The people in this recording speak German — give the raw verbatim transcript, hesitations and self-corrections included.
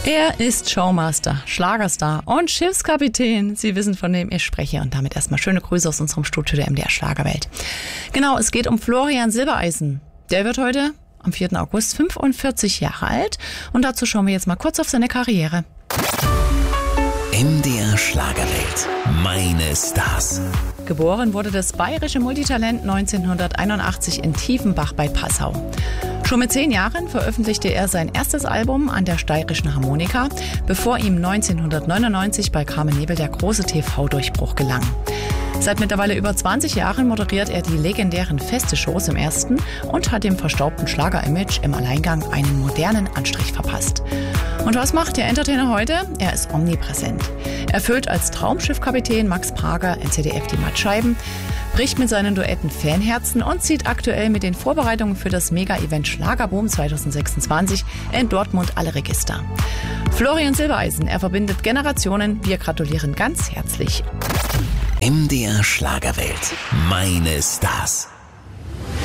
Er ist Showmaster, Schlagerstar und Schiffskapitän. Sie wissen, von wem ich spreche. Und damit erstmal schöne Grüße aus unserem Studio der M D R Schlagerwelt. Genau, es geht um Florian Silbereisen. Der wird heute am vierten August fünfundvierzig Jahre alt. Und dazu schauen wir jetzt mal kurz auf seine Karriere. M D R Schlagerwelt. Meine Stars. Geboren wurde das bayerische Multitalent neunzehnhunderteinundachtzig in Tiefenbach bei Passau. Schon mit zehn Jahren veröffentlichte er sein erstes Album an der Steirischen Harmonika, bevor ihm neunzehnhundertneunundneunzig bei Carmen Nebel der große T V-Durchbruch gelang. Seit mittlerweile über zwanzig Jahren moderiert er die legendären Feste-Shows im Ersten und hat dem verstaubten Schlager-Image im Alleingang einen modernen Anstrich verpasst. Und was macht der Entertainer heute? Er ist omnipräsent. Er füllt als Traumschiffkapitän Max Prager in Z D F die Mattscheiben, bricht mit seinen Duetten Fanherzen und zieht aktuell mit den Vorbereitungen für das Mega-Event Schlagerboom zweitausendsechsundzwanzig in Dortmund alle Register. Florian Silbereisen, er verbindet Generationen. Wir gratulieren ganz herzlich. M D R Schlagerwelt. Meine Stars.